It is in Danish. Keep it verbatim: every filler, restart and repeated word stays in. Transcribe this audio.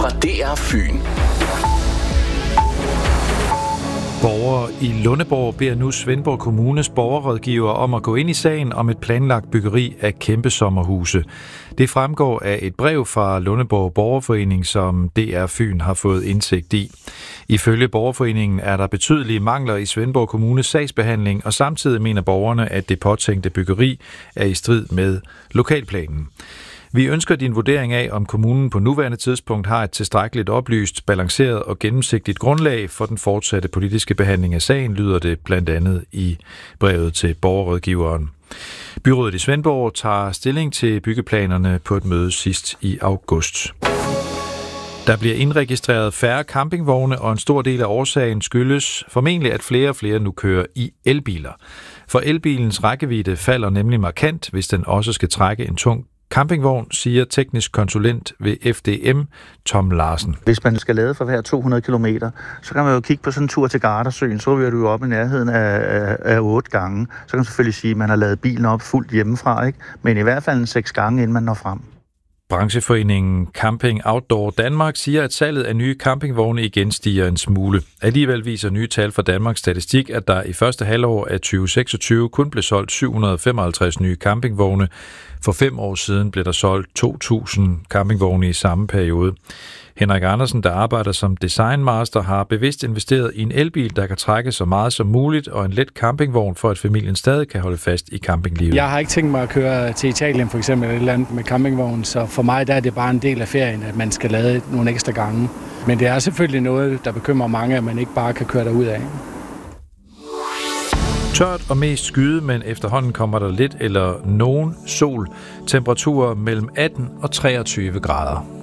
fra D R Fyn. Borgere i Lundeborg beder nu Svendborg Kommunes borgerrådgiver om at gå ind i sagen om et planlagt byggeri af kæmpe sommerhuse. Det fremgår af et brev fra Lundeborg Borgerforening, som D R Fyn har fået indsigt i. Ifølge Borgerforeningen er der betydelige mangler i Svendborg Kommunes sagsbehandling, og samtidig mener borgerne, at det påtænkte byggeri er i strid med lokalplanen. Vi ønsker din vurdering af, om kommunen på nuværende tidspunkt har et tilstrækkeligt oplyst, balanceret og gennemsigtigt grundlag for den fortsatte politiske behandling af sagen, lyder det blandt andet i brevet til borgerrådgiveren. Byrådet i Svendborg tager stilling til byggeplanerne på et møde sidst i august. Der bliver indregistreret færre campingvogne, og en stor del af årsagen skyldes formentlig, at flere og flere nu kører i elbiler. For elbilens rækkevidde falder nemlig markant, hvis den også skal trække en tung campingvogn, siger teknisk konsulent ved F D M, Tom Larsen. Hvis man skal lade for hver to hundrede kilometer, så kan man jo kigge på sådan en tur til Gardersøen, så vil du jo op i nærheden af, af, af otte gange. Så kan man selvfølgelig sige, at man har ladet bilen op fuldt hjemmefra, ikke? Men i hvert fald en seks gange, inden man når frem. Brancheforeningen Camping Outdoor Danmark siger, at salget af nye campingvogne igen stiger en smule. Alligevel viser nye tal fra Danmarks Statistik, at der i første halvår af tyve seksogtyve kun blev solgt syv hundrede og femoghalvtreds nye campingvogne. For fem år siden blev der solgt to tusind campingvogne i samme periode. Henrik Andersen, der arbejder som designmaster, har bevidst investeret i en elbil, der kan trække så meget som muligt, og en let campingvogn, for at familien stadig kan holde fast i campinglivet. Jeg har ikke tænkt mig at køre til Italien for eksempel eller et eller andet med campingvogn, så for mig der er det bare en del af ferien, at man skal lade nogle ekstra gange. Men det er selvfølgelig noget, der bekymrer mange, at man ikke bare kan køre derud af. Tørt og mest skyde, men efterhånden kommer der lidt eller nogen sol. Temperaturer mellem atten og treogtyve grader.